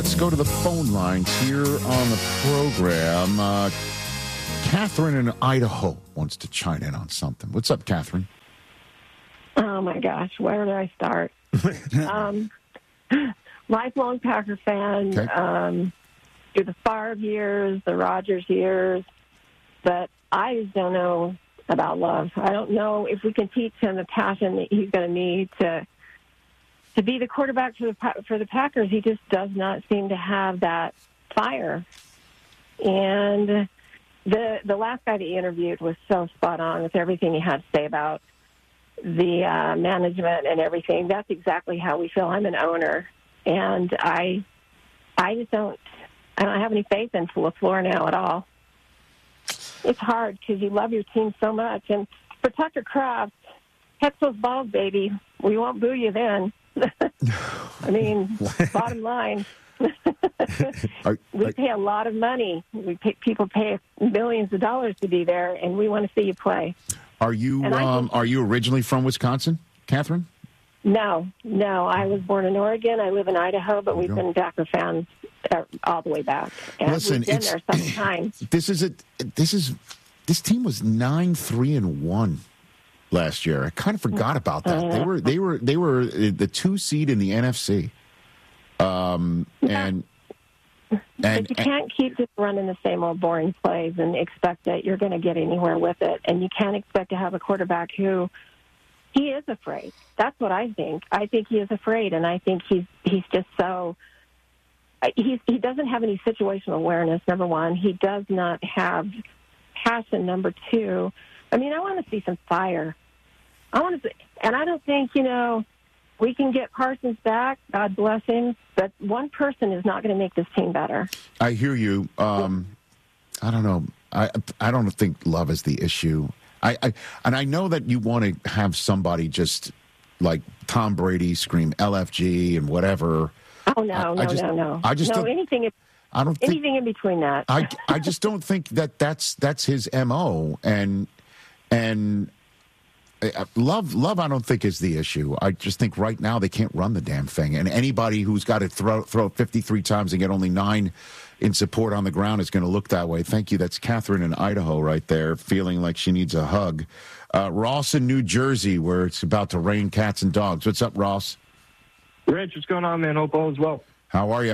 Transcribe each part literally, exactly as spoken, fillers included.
Let's go to the phone lines here on the program. Uh, Catherine in Idaho wants to chime in on something. What's up, Catherine? Oh, my gosh. Where do I start? um, lifelong Packer fan. Okay. Um, through the Favre years, the Rodgers years. But I just don't know about Love. I don't know if we can teach him the passion that he's going to need to to be the quarterback for the for the Packers. He just does not seem to have that fire. And the the last guy that he interviewed was so spot on with everything he had to say about the uh, management and everything. That's exactly how we feel. I'm an owner, and I I just don't I don't have any faith in LaFleur now at all. It's hard because you love your team so much. And for Tucker Kraft, catch those balls, baby. We won't boo you then. I mean, bottom line, are, we are, pay a lot of money. We pay, people pay millions of dollars to be there, and we want to see you play. Are you And I um, think- are you originally from Wisconsin, Catherine? No, no. I was born in Oregon. I live in Idaho, but we've go. been Packer fans uh, all the way back. And Listen, we've been it's- there sometimes. This is a this is this team was nine three and one last year. I kind of forgot about that. They were they were they were the two seed in the N F C. Um, and and, But you can't keep just running the same old boring plays and expect that you're going to get anywhere with it. And you can't expect to have a quarterback who he is afraid. That's what I think. I think he is afraid, and I think he's he's just so he's he doesn't have any situational awareness. Number one, he does not have passion. Number two, I mean, I want to see some fire. I want to, see, and I don't think you know. We can get Parsons back, God bless him, but one person is not going to make this team better. I hear you. Um, I don't know. I I don't think Love is the issue. I, I and I know that you want to have somebody just like Tom Brady scream L F G and whatever. Oh no, I, no, I just, no, no. I just no don't, anything. I don't think, anything in between that. I I just don't think that that's that's his M O and and. Love, love. I don't think is the issue. I just think right now they can't run the damn thing, and anybody who's got to throw throw fifty-three times and get only nine in support on the ground is going to look that way. Thank you. That's Catherine in Idaho right there, feeling like she needs a hug. Uh, Ross in New Jersey, where it's about to rain cats and dogs. What's up, Ross? Rich, what's going on, man? Hope all is well. How are you?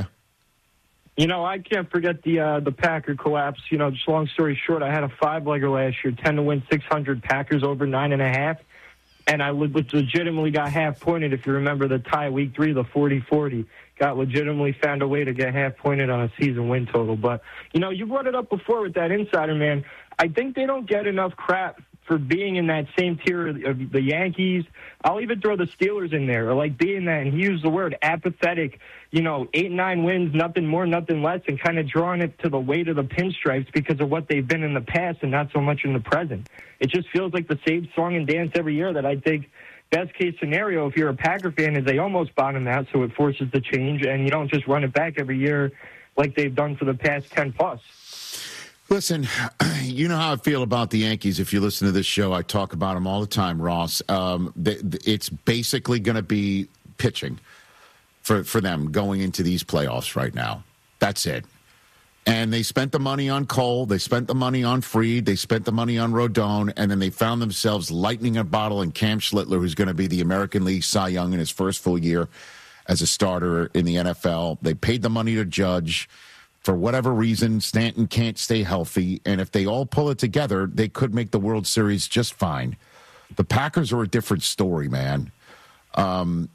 You know, I can't forget the uh, the Packer collapse. You know, just long story short, I had a five-legger last year, ten to win, six hundred Packers over nine and a half. And I legitimately got half-pointed, if you remember the tie week three, the forty forty. Got legitimately found a way to get half-pointed on a season win total. But, you know, you brought it up before with that insider, man. I think they don't get enough crap for being in that same tier of the Yankees. I'll even throw the Steelers in there, or like being that, and he used the word apathetic, you know, eight, nine wins, nothing more, nothing less, and kind of drawing it to the weight of the pinstripes because of what they've been in the past and not so much in the present. It just feels like the same song and dance every year that I think best case scenario, if you're a Packer fan, is they almost bottom out, so it forces the change, and you don't just run it back every year like they've done for the past ten plus. Listen, you know how I feel about the Yankees. If you listen to this show, I talk about them all the time, Ross. Um, it's basically going to be pitching for, for them going into these playoffs right now. That's it. And they spent the money on Cole. They spent the money on Fried. They spent the money on Rodon. And then they found themselves lightning a bottle in Cam Schlittler, who's going to be the American League Cy Young in his first full year as a starter in the N F L. They paid the money to Judge. For whatever reason, Stanton can't stay healthy, and if they all pull it together, they could make the World Series just fine. The Packers are a different story, man. Um,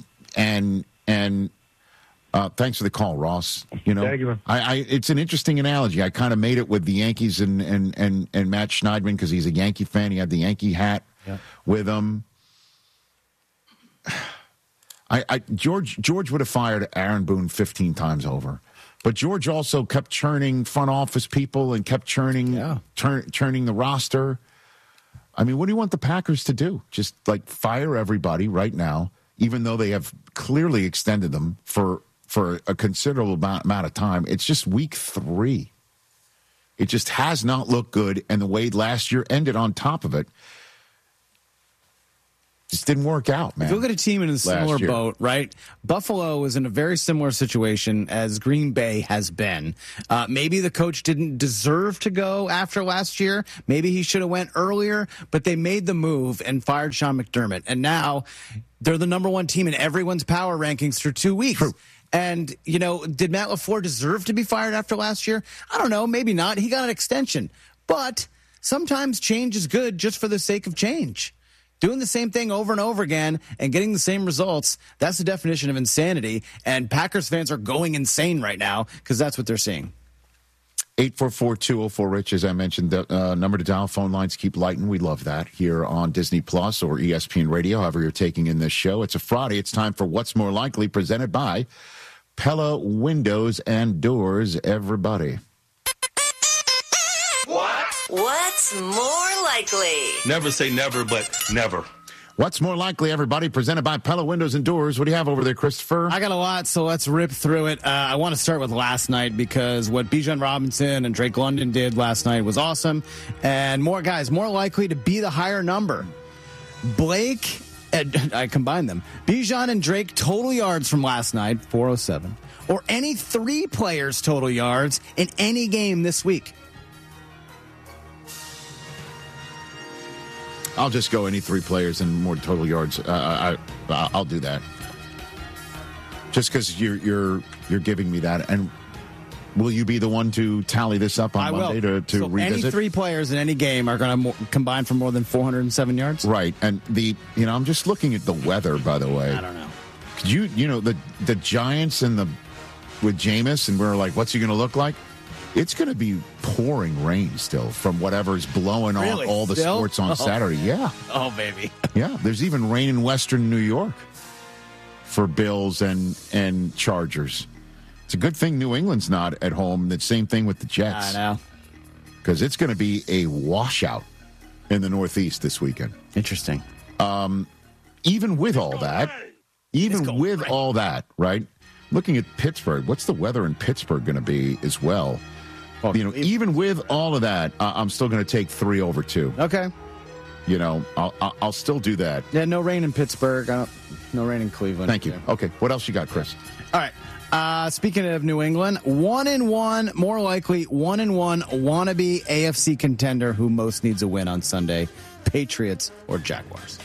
and and uh, thanks for the call, Ross. You know, Thank you, man. I, I it's an interesting analogy. I kind of made it with the Yankees and and and, and Matt Schneidman because he's a Yankee fan. He had the Yankee hat yeah. with him. I, I George George would have fired Aaron Boone fifteen times over. But George also kept churning front office people and kept churning yeah. turn, churning the roster. I mean, what do you want the Packers to do? Just, like, fire everybody right now, even though they have clearly extended them for for a considerable amount, amount of time. It's just week three. It just has not looked good, and the way last year ended on top of it. Just didn't work out, man. If you look at a team in a similar year. boat, right? Buffalo is in a very similar situation as Green Bay has been. Uh, maybe the coach didn't deserve to go after last year. Maybe he should have went earlier, but they made the move and fired Sean McDermott. And now they're the number one team in everyone's power rankings for two weeks. True. And, you know, did Matt LaFleur deserve to be fired after last year? I don't know. Maybe not. He got an extension. But sometimes change is good just for the sake of change. Doing the same thing over and over again and getting the same results, that's the definition of insanity. And Packers fans are going insane right now because that's what they're seeing. eight four four, two oh four, Rich, as I mentioned, the uh, number to dial. Phone lines keep lighting. We love that here on Disney Plus or E S P N Radio, however you're taking in this show. It's a Friday. It's time for What's More Likely, presented by Pella Windows and Doors, everybody. What's more likely? Never say never, but never. What's More Likely, everybody, presented by Pella Windows and Doors. What do you have over there, Christopher? I got a lot, so let's rip through it. Uh, I want to start with last night because what Bijan Robinson and Drake London did last night was awesome. And more guys, more likely to be the higher number. Blake, and I combined them. Bijan and Drake total yards from last night, four oh seven. Or any three players' total yards in any game this week. I'll just go any three players and more total yards. Uh, I, I'll do that. Just because you're you're you're giving me that, and will you be the one to tally this up on I Monday will. to to so revisit? Any three players in any game are going to combine for more than four hundred seven yards. Right, and the you know I'm just looking at the weather. By the way, I don't know. Could you you know the the Giants and the with Jameis, and we're like, what's he going to look like? It's going to be pouring rain still from whatever's blowing Really? on all the Still? sports on Oh. Saturday. Yeah. Oh, baby. Yeah. There's even rain in Western New York for Bills and, and Chargers. It's a good thing New England's not at home. The same thing with the Jets. I know. Because it's going to be a washout in the Northeast this weekend. Interesting. Even with all that, even with right. all that, right? Looking at Pittsburgh, what's the weather in Pittsburgh going to be as well? Well, You know, even with all of that, uh, I'm still going to take three over two. Okay. You know, I'll, I'll I'll still do that. Yeah, no rain in Pittsburgh. I don't, no rain in Cleveland. Thank you. either. Okay, what else you got, Chris? All right. Uh, speaking of New England, one and one, more likely one and one wannabe A F C contender who most needs a win on Sunday, Patriots or Jaguars.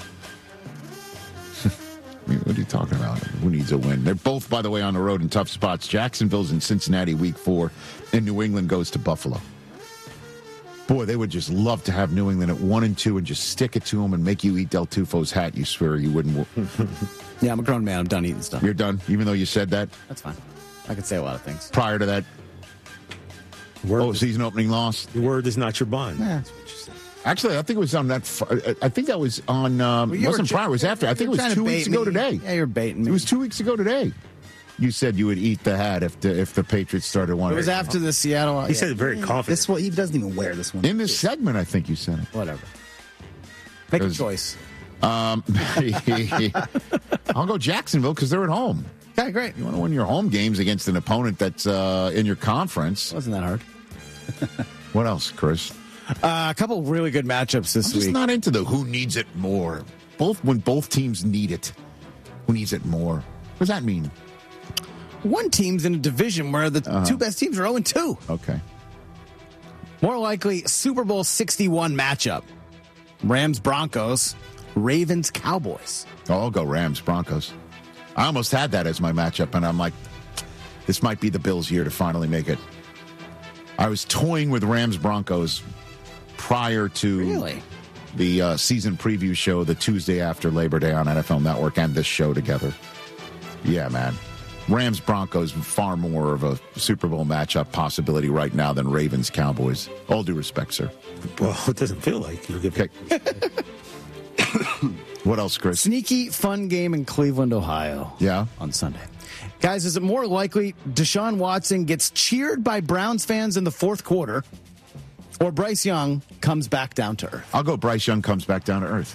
I mean, what are you talking about? Who needs a win? They're both, by the way, on the road in tough spots. Jacksonville's in Cincinnati week four, and New England goes to Buffalo. Boy, they would just love to have New England at one and two and just stick it to them and make you eat Del Tufo's hat. You swear you wouldn't. Yeah, I'm a grown man. I'm done eating stuff. You're done, even though you said that That's fine. I could say a lot of things. prior to that. Word, Oh, season opening loss. your word is not your bond. Yeah, that's what you said. Actually, I think it was on that. fr- I think that was on. Um, it You were wasn't tr- prior. It was after. I think it you're was trying to two bait weeks ago me. today. Yeah, you're baiting me. It was two weeks ago today. You said you would eat the hat if the if the Patriots started one. It was after the Seattle. He said it very confident. This one, he doesn't even wear this one. in this segment. I think you said it. Whatever. Make a There's- choice. Um, I'll go Jacksonville because they're at home. Okay, great. You want to win your home games against an opponent that's uh, in your conference. Wasn't that hard? What else, Chris? Uh, a couple really good matchups this I'm just week. not into the who needs it more. Both when both teams need it. Who needs it more? What does that mean? One team's in a division where the Uh-huh. two best teams are oh and two. Okay. More likely, Super Bowl sixty-one matchup. Rams Broncos, Ravens Cowboys. Oh, I'll go Rams, Broncos. I almost had that as my matchup, and I'm like, this might be the Bills' year to finally make it. I was toying with Rams, Broncos prior to Really? the uh, season preview show the Tuesday after Labor Day on N F L Network and this show together. Yeah, man. Rams, Broncos, far more of a Super Bowl matchup possibility right now than Ravens, Cowboys. All due respect, sir. Well, it doesn't feel like you're giving. Okay. What else, Chris? Sneaky fun game in Cleveland, Ohio. Yeah. On Sunday. Guys, is it more likely Deshaun Watson gets cheered by Browns fans in the fourth quarter or Bryce Young comes back down to earth? I'll go Bryce Young comes back down to earth.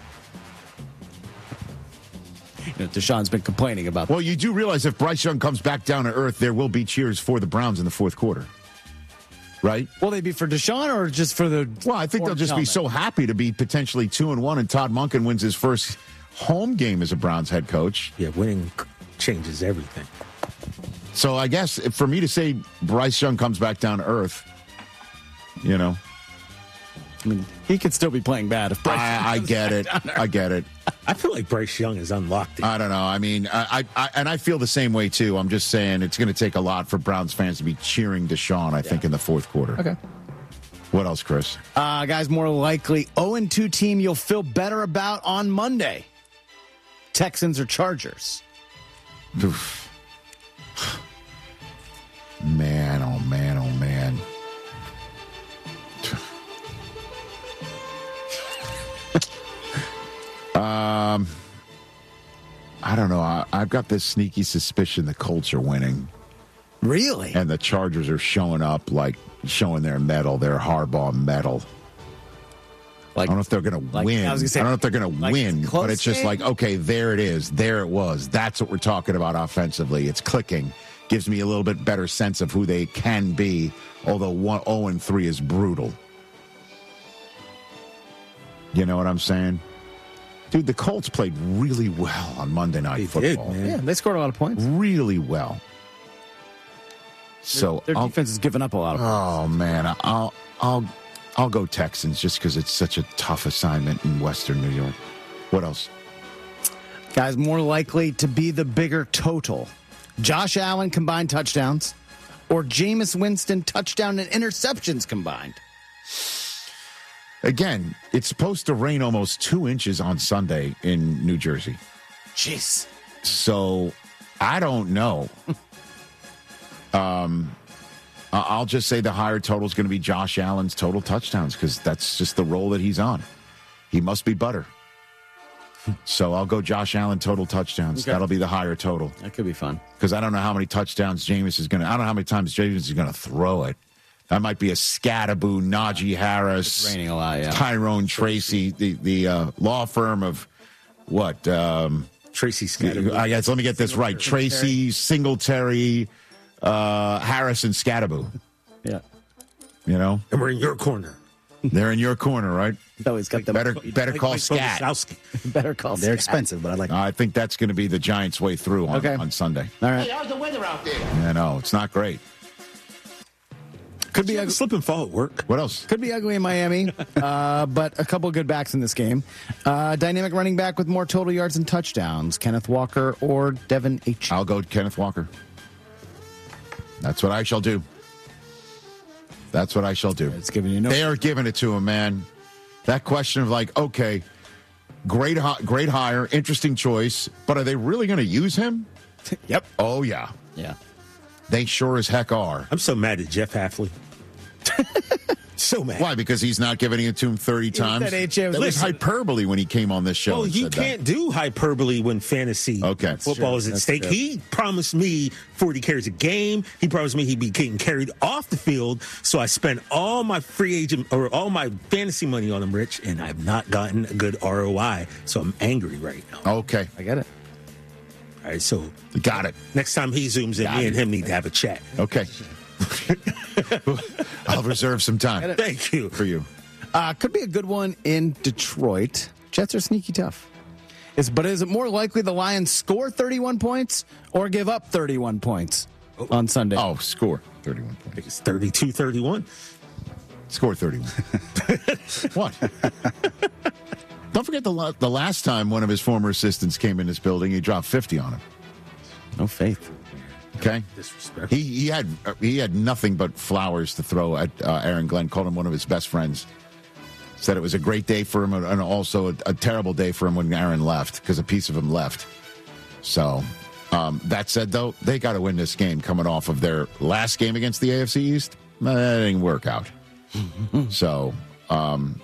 You know, Deshaun's been complaining about Well, you do realize if Bryce Young comes back down to earth, there will be cheers for the Browns in the fourth quarter. right? Will they be for Deshaun or just for the? Well, I think they'll orange just be helmet? so happy to be potentially two and one, and Todd Monken wins his first home game as a Browns head coach. Yeah, winning changes everything. So I guess for me to say Bryce Young comes back down to earth, you know, I mean, he could still be playing bad if Bryce I, I get it. I get it. I feel like Bryce Young is unlocked. It. I don't know. I mean, I, I, I and I feel the same way too. I'm just saying it's going to take a lot for Browns fans to be cheering Deshaun. I think in the fourth quarter. Okay. What else, Chris? Uh, guys, more likely oh and two team you'll feel better about on Monday. Texans or Chargers? Oof. Man, oh man, oh man. um, I don't know. I, I've got this sneaky suspicion the Colts are winning, Really? and the Chargers are showing up like showing their mettle, their hardball mettle. I Like, don't know if they're going to like- win. I I, was gonna say, don't know if they're going to like win, close but it's just game? like, okay, there it is. There it was. That's what we're talking about offensively. It's clicking. Gives me a little bit better sense of who they can be, although one oh and three is brutal. You know what I'm saying? Dude, the Colts played really well on Monday Night They Football. did, man. yeah, they scored a lot of points. Really well. So Their I'll- defense has given up a lot of points. Oh man, I'll I'll I'll go Texans just because it's such a tough assignment in Western New York. What else? Guys, more likely to be the bigger total. Josh Allen combined touchdowns or Jameis Winston touchdown and interceptions combined? Again, it's supposed to rain almost two inches on Sunday in New Jersey. Jeez. So I don't know. um, I- I'll just say the higher total is going to be Josh Allen's total touchdowns because that's just the role that he's on. He must be butter. So I'll go Josh Allen total touchdowns. Okay. That'll be the higher total That could be fun. because I don't know how many touchdowns Jameis is going to. I don't know how many times Jameis is going to throw it. That might be a Scattaboo, Najee Harris, It's raining a lot, yeah. Tyrone Tracy, the the uh, law firm of what? Um, Tracy Scott. I guess let me get this right. Tracy Singletary, uh, Harris, and Scattaboo. Yeah. You know, And we're in your corner. they're in your corner, right? He's always got the Better better Like call Mike Scat. Boguslawski. better call. They're Scat. expensive, but I like. I think that's going to be the Giants' way through on, Okay. on Sunday. All right. how's the weather out there? Yeah, no, it's not great. Could be You a have a slip and fall at work. What else? Could be ugly in Miami, uh, but a couple good backs in this game. Uh, dynamic running back with more total yards and touchdowns, Kenneth Walker or Devin H. I'll go Kenneth Walker. That's what I shall do. That's what I shall do. It's giving you no. They are giving it to him, man. That question of like, okay, great, hi- great hire, interesting choice, but are they really going to use him? Yep. Oh yeah, Yeah. they sure as heck are. I'm so mad at Jeff Hafley. So mad. Why? Because he's not giving it to him thirty times. said H A was that was Listen. hyperbole when he came on this show. Well, and you said can't do hyperbole when fantasy Okay. football Sure. is at That's stake. true. He promised me forty carries a game. He promised me he'd be getting carried off the field. So I spent all my free agent or all my fantasy money on him, Rich, and I've not gotten a good R O I. So I'm angry right now. that. Okay, I get it. All right, so got it. next time he zooms in, Got me it. and him need to have a chat. Okay, I'll reserve some time Thank you. for you. Uh, could be a good one in Detroit. Jets are sneaky tough. Is but is it more likely the Lions score thirty-one points or give up thirty-one points on Sunday? Oh, score thirty-one points. It's thirty-two thirty-one. Score thirty-one. What? Don't forget the la- the last time one of his former assistants came in this building, he dropped fifty on him. No faith. Okay, Disrespectful. he he had uh, he had nothing but flowers to throw at uh, Aaron Glenn. Called him one of his best friends. Said it was a great day for him and also a, a terrible day for him when Aaron left because a piece of him left. So um, that said, though, they got to win this game coming off of their last game against the A F C East. That didn't work out. So. Um,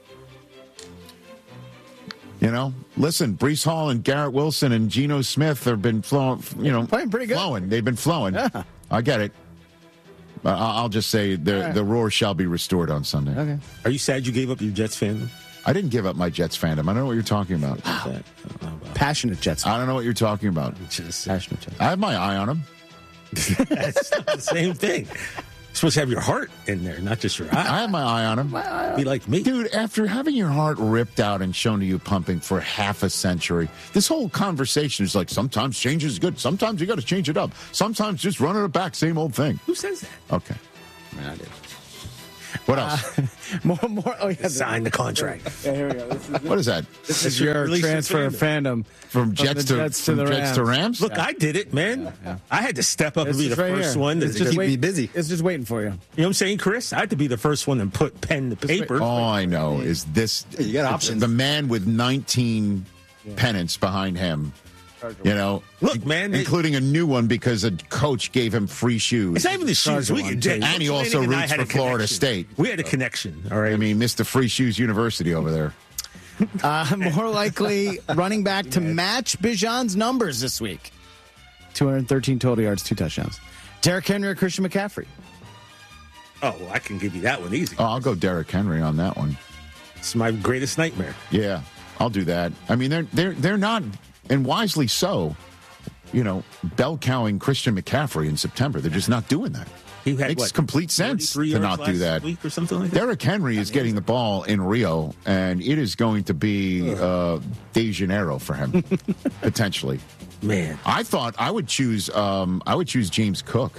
You know, listen, Brees Hall and Garrett Wilson and Geno Smith have been flowing, you know, Playing pretty good. flowing. They've been flowing. Yeah. I get it. Uh, I'll just say the right. the roar shall be restored on Sunday. Okay. Are you sad you gave up your Jets fan? I didn't give up my Jets fandom. I don't know what you're talking about. Passionate Jets. I don't know what you're talking about. Just, Passionate Jets. I have my eye on them. That's not the same thing. It's supposed to have your heart in there, not just your I eye. have my eye on him. Be like me. Dude, after having your heart ripped out and shown to you pumping for half a century, this whole conversation is like sometimes change is good. Sometimes you got to change it up. Sometimes just running it back, same old thing. Who says that? Okay. I mean, I did. What else? More, more. Oh, yeah. Sign the contract. Yeah, here we go. This is, What is that? this is your Release your transfer of fandom From the Jets to Jets to from the Jets to Rams. Rams? Look, I did it, man. I had to step up It's and be the just right first here. one. To, It's to just keep wait- me busy. It's just waiting for you. You know what I'm saying, Chris? I had to be the first one to put pen to paper. All I know is this. You got options. The man with nineteen pennants behind him. You know, Look, man, it- including a new one because a coach gave him free shoes. It's not even the shoes. Charger We, one, Jay, too. And he Coach also Manning and I roots had a for Florida connection. State. We had a connection, all right? I mean, Mister Free Shoes University over there. Uh, more likely running back to match Bijan's numbers this week. two hundred thirteen total yards, two touchdowns. Derrick Henry or Christian McCaffrey? oh, well, I can give you that one easy. Oh, I'll go Derrick Henry on that one. It's my greatest nightmare. Yeah, I'll do that. I mean, they're they're they're not, and wisely so. You know, bell cowing Christian McCaffrey in September. They're just not doing that. He had, Makes what, complete sense thirty-three to yards not do last that. week or something like that. Derrick Henry is getting the ball in Rio, and it is going to be uh, De Janeiro for him potentially. Man, I thought I would choose. Um, I would choose James Cook.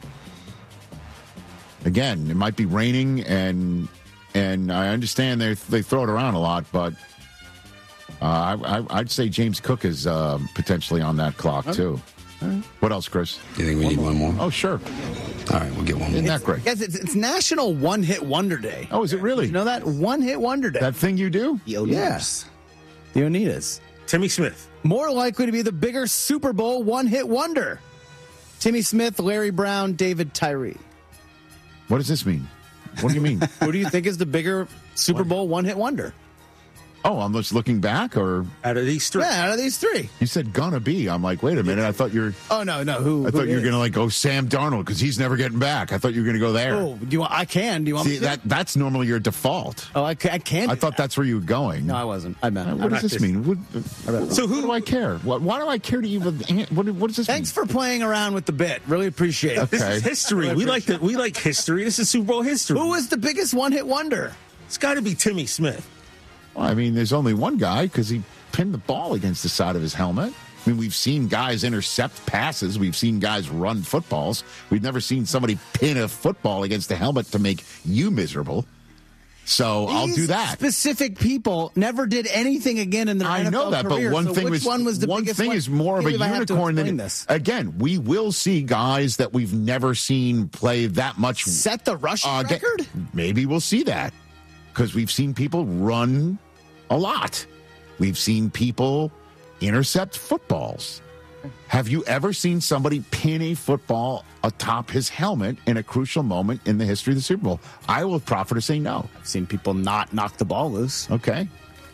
Again, it might be raining, and and I understand they they throw it around a lot, but uh, I, I, I'd say James Cook is uh, potentially on that clock too. What else, Chris? You think we need one more? Oh, sure. All right, we'll get one Isn't more. that great? Yes, it's, it's National One Hit Wonder Day. Oh, is it really? You know that? One Hit Wonder Day. That thing you do? Yes. The Onitas. Timmy Smith. More likely to be the bigger Super Bowl one hit wonder. Timmy Smith, Larry Brown, David Tyree. What does this mean? What do you mean? Who do you think is the bigger Super Bowl one hit wonder? Oh, I'm just looking back, or Out of these three. Yeah, out of these three. you said gonna be. I'm like, wait a minute. I thought you're. Oh, no, no. Who? I thought who you were is? gonna like go Sam Darnold because he's never getting back. I thought you were gonna go there. Oh, do you want, I can. Do you want See me to? that that's normally your default. Oh, I, ca- I can. I do thought that. that's where you were going. No, I wasn't. I meant. Uh, what does not this just- mean? What, So who- do I care? What, why do I care to even? What, what does this Thanks mean? for playing around with the bit. Really appreciate it. This Okay. is history. We like the, we like history. This is Super Bowl history. Who was the biggest one hit wonder? It's got to be Timmy Smith. Well, I mean, there's only one guy because he pinned the ball against the side of his helmet. I mean, we've seen guys intercept passes. We've seen guys run footballs. We've never seen somebody pin a football against the helmet to make you miserable. So I'll do These that. Specific people never did anything again in their I N F L know that, career, but one so thing which was one was the one biggest thing one? is more of a Maybe I have to unicorn than explain this. again. We will see guys that we've never seen play that much. Set the rushing uh, ga- record. Maybe we'll see that because we've seen people run a lot. We've seen people intercept footballs. Have you ever seen somebody pin a football atop his helmet in a crucial moment in the history of the Super Bowl? I will proffer to say no. I've seen people not knock the ball loose. Okay.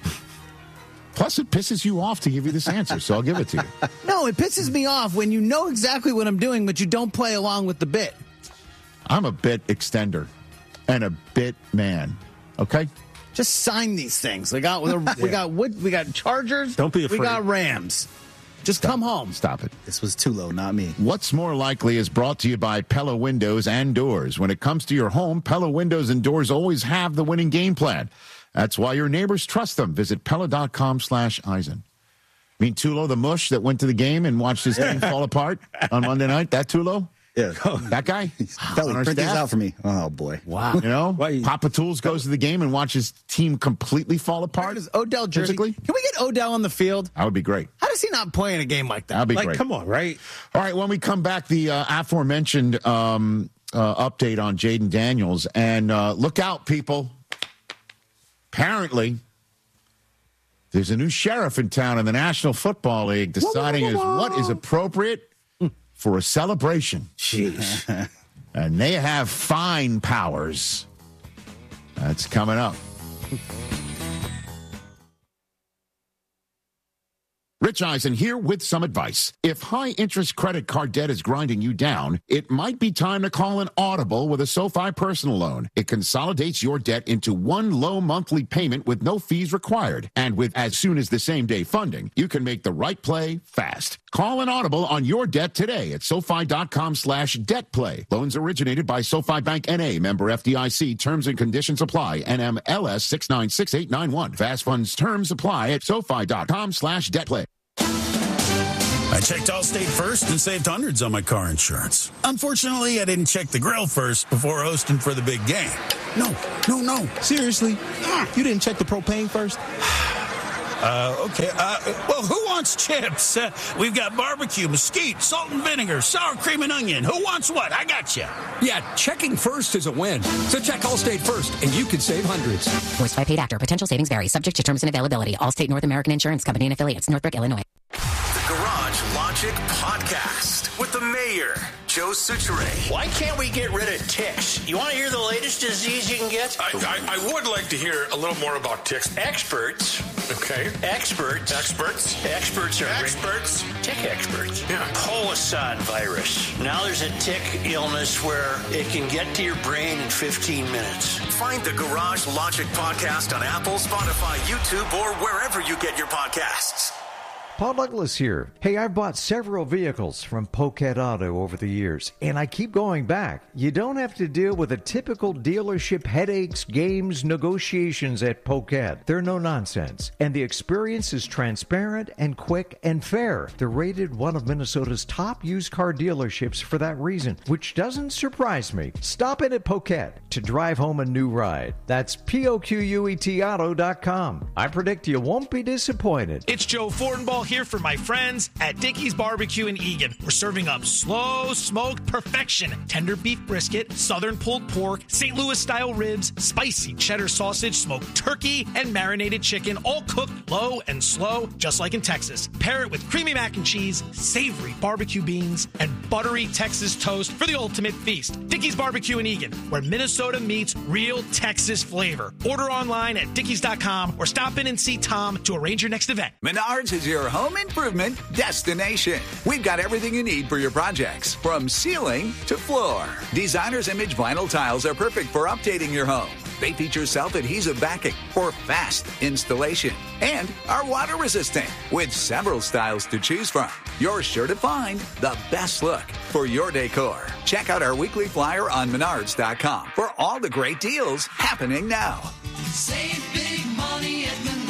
Plus, it pisses you off to give you this answer, so I'll give it to you. No, it pisses me off when you know exactly what I'm doing, but you don't play along with the bit. I'm a bit extender and a bit man. Okay? Just sign these things. We got we got wood, we got Chargers. Don't be We afraid. got Rams. Just come home. Stop it. This was too low, not me. What's More Likely is brought to you by Pella Windows and Doors. When it comes to your home, Pella Windows and Doors always have the winning game plan. That's why your neighbors trust them. Visit Pella.com slash Eisen. I mean, Tulo, the mush that went to the game and watched his team fall apart on Monday night, that Tulo? Yeah. That guy? Felly, On our print these staff? out for me. Oh, boy. Wow. You know, Why you- Papa Tools goes to the game and watches team completely fall apart. Is Odell jersey? Physically? Can we get Odell on the field? That would be great. How does he not play in a game like that? That'd be Like, great. come on, right? All right, when we come back, the uh, aforementioned um, uh, update on Jaden Daniels. And uh, look out, people. Apparently, there's a new sheriff in town in the National Football League deciding is what is appropriate for a celebration. Jeez. And they have fine powers. That's coming up. Rich Eisen here with some advice. If high-interest credit card debt is grinding you down, it might be time to call an audible with a SoFi personal loan. It consolidates your debt into one low monthly payment with no fees required. And with as soon as the same day funding, you can make the right play fast. Call an audible on your debt today at SoFi.com slash debt play. Loans originated by SoFi Bank N A, member F D I C. Terms and conditions apply. N M L S six nine six eight nine one. Fast funds terms apply at SoFi.com slash debt play. I checked Allstate first and saved hundreds on my car insurance. Unfortunately, I didn't check the grill first before hosting for the big game. No, no, no. Seriously? You didn't check the propane first? Uh, okay. Uh, well, who wants chips? Uh, we've got barbecue, mesquite, salt and vinegar, sour cream and onion. Who wants what? I got you. Yeah, checking first is a win. So check Allstate first, and you can save hundreds. Voiced by paid actor. Potential savings vary. Subject to terms and availability. Allstate North American Insurance Company and affiliates. Northbrook, Illinois. The Garage Logic Podcast with the mayor, Joe Suchere. Why can't we get rid of ticks? You want to hear the latest disease you can get? I, I, I would like to hear a little more about ticks. Experts. Okay. Experts. Experts. Experts are experts. Tick experts. Yeah. Polisson virus. Now there's a tick illness where it can get to your brain in fifteen minutes. Find the Garage Logic Podcast on Apple, Spotify, YouTube, or wherever you get your podcasts. Paul Douglas here. Hey, I've bought several vehicles from Poquet Auto over the years, and I keep going back. You don't have to deal with the typical dealership headaches, games, negotiations at Poquet. They're no nonsense, and the experience is transparent and quick and fair. They're rated one of Minnesota's top used car dealerships for that reason, which doesn't surprise me. Stop in at Poquet to drive home a new ride. That's P O Q U E T auto dot com. I predict you won't be disappointed. It's Joe Fortenbaugh here for my friends at Dickey's Barbecue in Eagan. We're serving up slow smoked perfection, tender beef brisket, southern pulled pork, Saint Louis style ribs, spicy cheddar sausage, smoked turkey, and marinated chicken, all cooked low and slow, just like in Texas. Pair it with creamy mac and cheese, savory barbecue beans, and buttery Texas toast for the ultimate feast. Dickey's Barbecue in Eagan, where Minnesota meets real Texas flavor. Order online at dickeys dot com or stop in and see Tom to arrange your next event. Menards is your home improvement destination. We've got everything you need for your projects, from ceiling to floor. Designer's Image vinyl tiles are perfect for updating your home. They feature self-adhesive backing for fast installation and are water resistant with several styles to choose from. You're sure to find the best look for your decor. Check out our weekly flyer on menards dot com for all the great deals happening now. Save big money at Menards.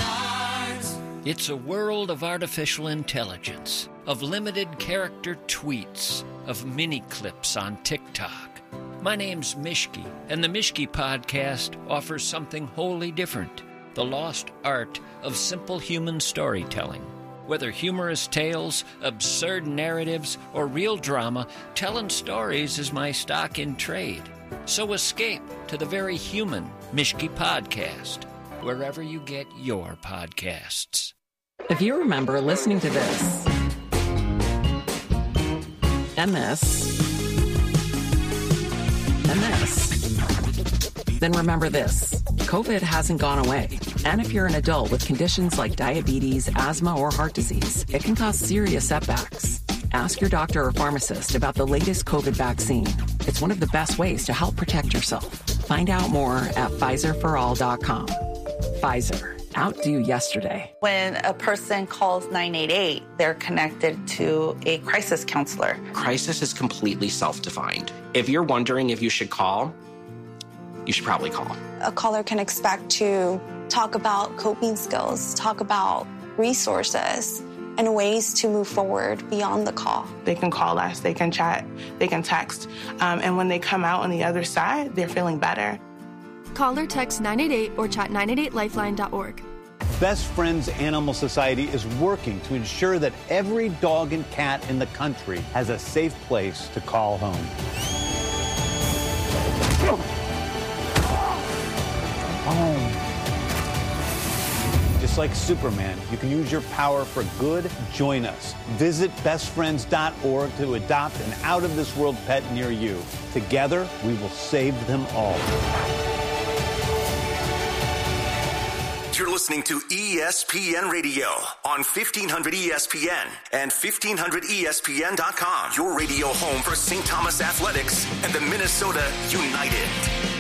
It's a world of artificial intelligence, of limited character tweets, of mini clips on TikTok. My name's Mishki, and the Mishki Podcast offers something wholly different, the lost art of simple human storytelling. Whether humorous tales, absurd narratives, or real drama, telling stories is my stock in trade. So escape to the very human Mishki Podcast, wherever you get your podcasts. If you remember listening to this, and this, and this, then remember this. COVID hasn't gone away. And if you're an adult with conditions like diabetes, asthma, or heart disease, it can cause serious setbacks. Ask your doctor or pharmacist about the latest COVID vaccine. It's one of the best ways to help protect yourself. Find out more at Pfizer for all dot com. Pfizer. Outdo yesterday. When a person calls nine eight eight, they're connected to a crisis counselor. Crisis is completely self-defined. If you're wondering if you should call, you should probably call. A caller can expect to talk about coping skills, talk about resources, and ways to move forward beyond the call. They can call us, they can chat, they can text, um, and when they come out on the other side, they're feeling better. Call or text nine eight eight or chat nine eight eight lifeline dot org. Best Friends Animal Society is working to ensure that every dog and cat in the country has a safe place to call home. Home. Just like Superman, you can use your power for good. Join us. Visit best friends dot org to adopt an out-of-this-world pet near you. Together, we will save them all. You're listening to E S P N Radio on fifteen hundred E S P N and fifteen hundred E S P N dot com. Your radio home for Saint Thomas Athletics and the Minnesota United.